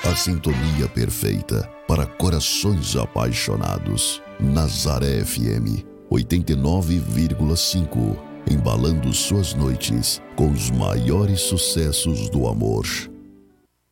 A sintonia perfeita para corações apaixonados. Nazaré FM 89,5. Embalando suas noites com os maiores sucessos do amor.